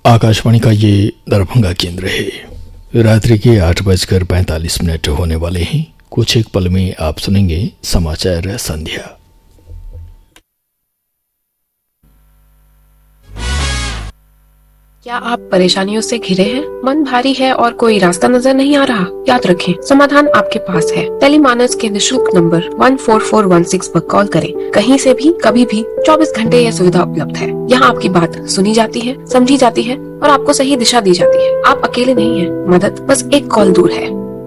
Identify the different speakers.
Speaker 1: आकाशवाणी का ये दरभंगा केंद्र है। रात्रि के 8:45 होने वाले हैं। कुछ एक पल में आप सुनेंगे समाचार संध्या।
Speaker 2: क्या आप परेशानियों से घिरे हैं? मन भारी है और कोई रास्ता नजर नहीं आ रहा? याद रखें, समाधान आपके पास है। टेलीमानस के निशुल्क नंबर 14416 पर कॉल करें। कहीं से भी, कभी भी, 24 घंटे यह सुविधा उपलब्ध है। यहाँ आपकी बात सुनी जाती है, समझी जाती है और आपको सही दिशा दी जाती है। आप अकेले नहीं हैं। मदद बस एक कॉल दूर है।